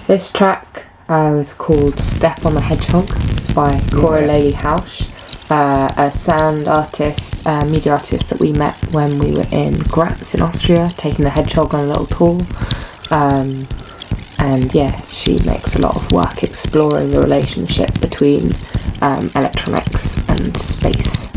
This track was called Step on the Hedgehog. It's by Cora Laley Hausch, a sound artist, media artist that we met when we were in Graz in Austria, taking the Hedgehog on a little tour. And yeah, she makes a lot of work exploring the relationship between electronics and space.